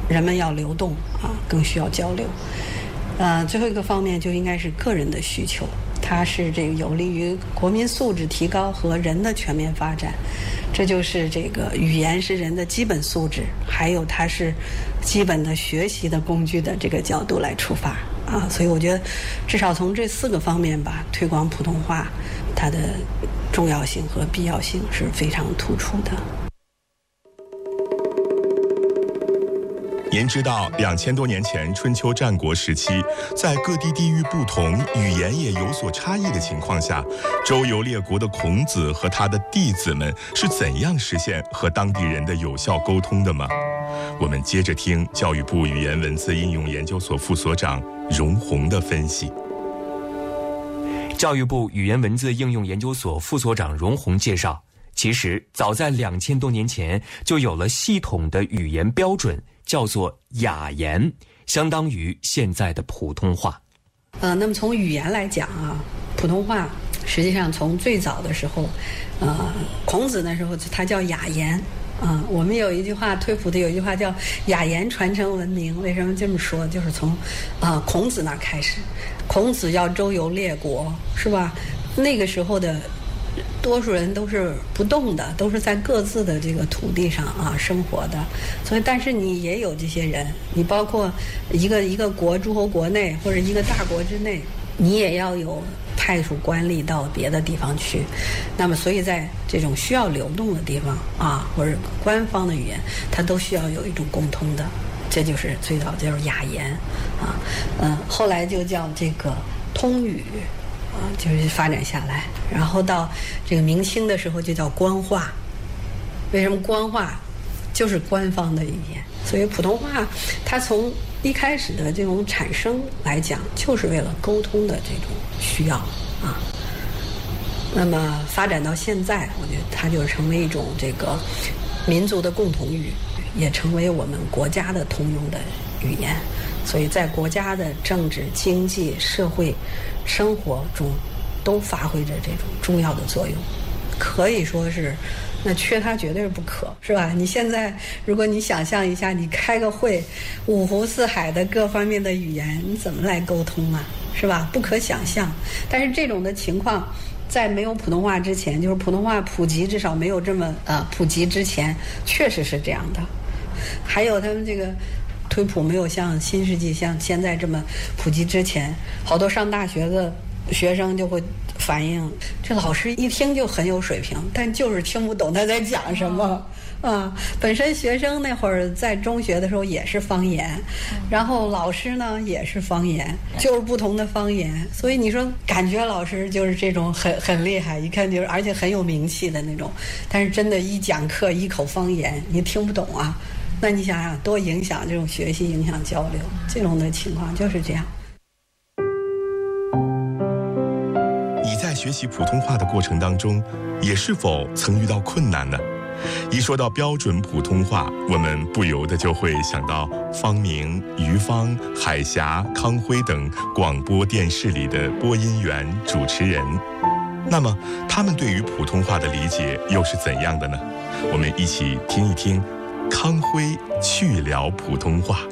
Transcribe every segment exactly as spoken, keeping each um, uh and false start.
人们要流动啊，更需要交流。呃，最后一个方面就应该是个人的需求，它是这个有利于国民素质提高和人的全面发展。这就是这个语言是人的基本素质，还有它是基本的学习的工具的这个角度来出发啊。所以我觉得，至少从这四个方面吧，推广普通话，它的重要性和必要性是非常突出的。 您知道，两千多年前春秋战国时期，在各地地域不同、语言也有所差异的情况下，周游列国的孔子和他的弟子们是怎样实现和当地人的有效沟通的吗？我们接着听教育部语言文字应用研究所副所长荣宏的分析。 教育部语言文字应用研究所副所长荣宏介绍，其实早在两千多年前就有了系统的语言标准，叫做雅言，相当于现在的普通话。 呃，那么从语言来讲啊，普通话实际上从最早的时候，呃，孔子那时候他叫雅言啊、呃。我们有一句话，推普的有一句话叫雅言传承文明。为什么这么说？就是从啊、呃、孔子那开始，孔子要周游列国，是吧？那个时候的多数人都是不动的，都是在各自的这个土地上啊生活的，所以但是你也有这些人，你包括一个一个国诸侯国内或者一个大国之内，你也要有派属官吏到别的地方去。那么所以在这种需要流动的地方啊，或者官方的语言，它都需要有一种共通的，这就是最早就是雅言啊，嗯，后来就叫这个通语。啊，就是发展下来，然后到这个明清的时候就叫官话。为什么官话？就是官方的语言。所以普通话它从一开始的这种产生来讲，就是为了沟通的这种需要啊。那么发展到现在，我觉得它就成为一种这个民族的共同语，也成为我们国家的通用的语言。所以在国家的政治、经济、社会生活中都发挥着这种重要的作用，可以说是那缺它绝对是不可，是吧？你现在如果你想象一下，你开个会，五湖四海的各方面的语言，你怎么来沟通啊？是吧？不可想象。但是这种的情况在没有普通话之前，就是普通话普及至少没有这么呃普及之前，确实是这样的。还有他们这个推普没有像新世纪像现在这么普及之前，好多上大学的学生就会反映，这老师一听就很有水平，但就是听不懂他在讲什么啊。本身学生那会儿在中学的时候也是方言，然后老师呢也是方言，就是不同的方言，所以你说感觉老师就是这种很很厉害，一看就是而且很有名气的那种，但是真的一讲课一口方言你听不懂啊。那你想想多影响这种学习，影响交流，这种的情况就是这样。 你在学习普通话的过程当中，也是否曾遇到困难呢？一说到标准普通话，我们不由得就会想到方明、于芳、海峡、康辉等广播电视里的播音员、主持人。那么他们对于普通话的理解又是怎样的呢？我们一起听一听康辉去聊普通话。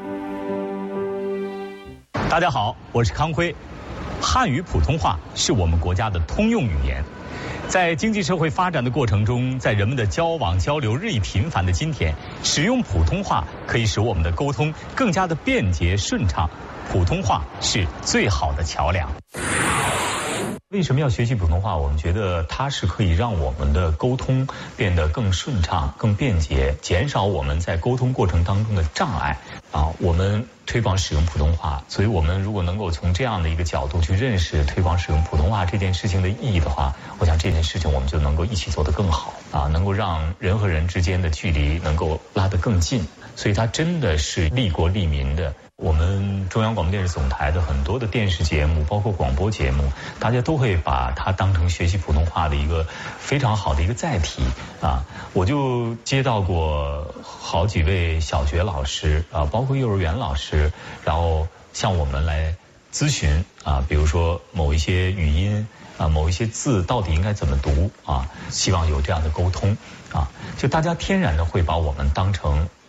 大家好，我是康辉。汉语普通话是我们国家的通用语言，在经济社会发展的过程中，在人们的交往交流日益频繁的今天，使用普通话可以使我们的沟通更加的便捷顺畅。普通话是最好的桥梁。为什么要学习普通话？我们觉得它是可以让我们的沟通变得更顺畅、更便捷，减少我们在沟通过程当中的障碍啊。我们推广使用普通话，所以我们如果能够从这样的一个角度去认识推广使用普通话这件事情的意义的话，我想这件事情我们就能够一起做得更好啊，能够让人和人之间的距离能够拉得更近。所以它真的是利国利民的。我们中央广播电视总台的很多的电视节目，包括广播节目，大家都会把它当成学习普通话的一个非常好的一个载体啊。我就接到过好几位小学老师啊，包括幼儿园老师，然后向我们来咨询啊，比如说某一些语音啊，某一些字到底应该怎么读啊，希望有这样的沟通啊，就大家天然的会把我们当成